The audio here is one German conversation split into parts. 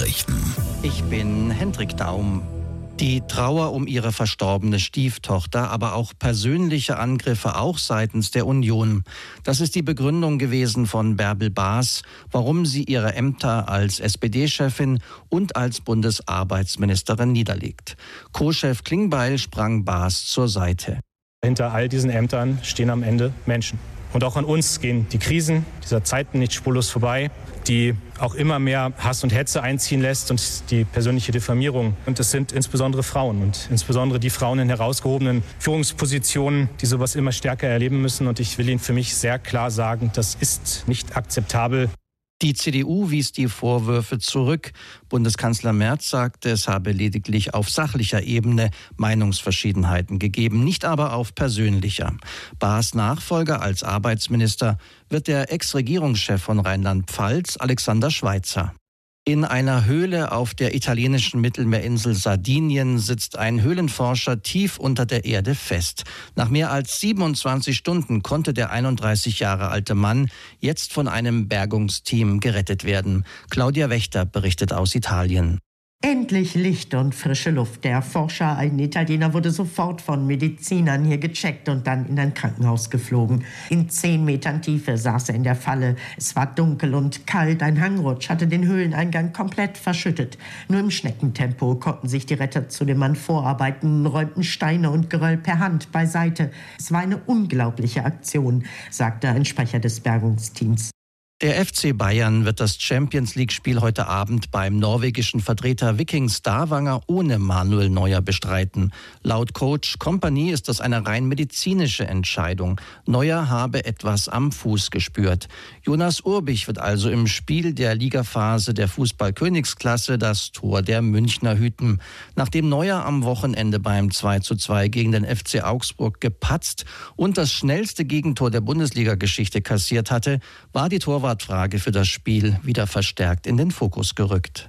Nachrichten. Ich bin Hendrik Daum. Die Trauer um ihre verstorbene Stieftochter, aber auch persönliche Angriffe auch seitens der Union. Das ist die Begründung gewesen von Bärbel Baas, warum sie ihre Ämter als SPD-Chefin und als Bundesarbeitsministerin niederlegt. Co-Chef Klingbeil sprang Baas zur Seite. Hinter all diesen Ämtern stehen am Ende Menschen. Und auch an uns gehen die Krisen dieser Zeiten nicht spurlos vorbei, die auch immer mehr Hass und Hetze einziehen lässt und die persönliche Diffamierung. Und es sind insbesondere Frauen und insbesondere die Frauen in herausgehobenen Führungspositionen, die sowas immer stärker erleben müssen. Und ich will Ihnen für mich sehr klar sagen, das ist nicht akzeptabel. Die CDU wies die Vorwürfe zurück. Bundeskanzler Merz sagte, es habe lediglich auf sachlicher Ebene Meinungsverschiedenheiten gegeben, nicht aber auf persönlicher. Baas Nachfolger als Arbeitsminister wird der Ex-Regierungschef von Rheinland-Pfalz, Alexander Schweitzer. In einer Höhle auf der italienischen Mittelmeerinsel Sardinien sitzt ein Höhlenforscher tief unter der Erde fest. Nach mehr als 27 Stunden konnte der 31 Jahre alte Mann jetzt von einem Bergungsteam gerettet werden. Claudia Wächter berichtet aus Italien. Endlich Licht und frische Luft. Der Forscher, ein Italiener, wurde sofort von Medizinern hier gecheckt und dann in ein Krankenhaus geflogen. In 10 Metern Tiefe saß er in der Falle. Es war dunkel und kalt. Ein Hangrutsch hatte den Höhleneingang komplett verschüttet. Nur im Schneckentempo konnten sich die Retter zu dem Mann vorarbeiten, räumten Steine und Geröll per Hand beiseite. Es war eine unglaubliche Aktion, sagte ein Sprecher des Bergungsteams. Der FC Bayern wird das Champions-League-Spiel heute Abend beim norwegischen Vertreter Viking Stavanger ohne Manuel Neuer bestreiten. Laut Coach Kompany ist das eine rein medizinische Entscheidung. Neuer habe etwas am Fuß gespürt. Jonas Urbich wird also im Spiel der Ligaphase der Fußball-Königsklasse das Tor der Münchner hüten. Nachdem Neuer am Wochenende beim 2:2 gegen den FC Augsburg gepatzt und das schnellste Gegentor der Bundesliga-Geschichte kassiert hatte, war die Torwartfrage für das Spiel wieder verstärkt in den Fokus gerückt.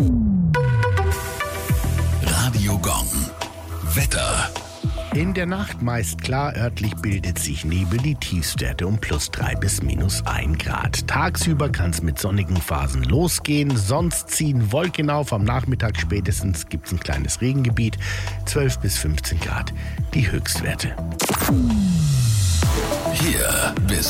Radio Gong. Wetter. In der Nacht meist klar, örtlich bildet sich Nebel, die Tiefstwerte um +3 bis -1 Grad. Tagsüber kann es mit sonnigen Phasen losgehen, sonst ziehen Wolken auf, am Nachmittag spätestens gibt es ein kleines Regengebiet, 12 bis 15 Grad die Höchstwerte. Hier bis